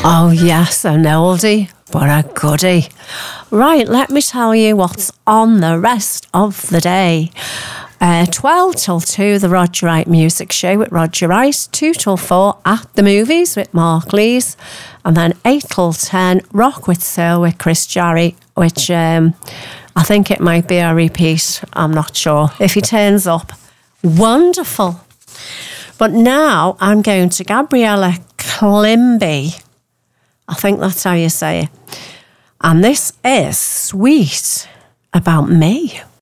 Oh, yes, an oldie, but a goodie. Right, let me tell you what's on the rest of the day. 12 till 2, the Roger Wright Music Show with Roger Wright. 2 till 4, At the Movies with Mark Lees. And then 8 till 10, Rock with Soul with Chris Jarry, which I think it might be a repeat. I'm not sure. If he turns up, wonderful. But now I'm going to Gabriella Climby. I think that's how you say it. And this is Sweet About Me.